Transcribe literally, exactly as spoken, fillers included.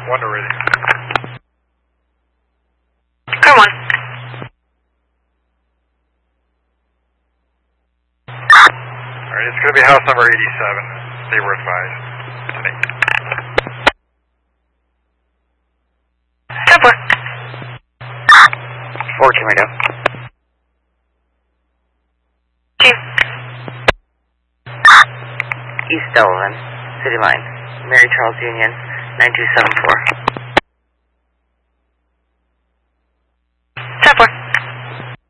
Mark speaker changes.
Speaker 1: One already.
Speaker 2: Come on.
Speaker 1: Alright, it's going to be house number eighty-seven. They were advised. Tonight.
Speaker 2: ten four.
Speaker 3: four Team Radio.
Speaker 2: Team.
Speaker 3: East Delavan, City Line, Mary Charles Union, nine two seven four.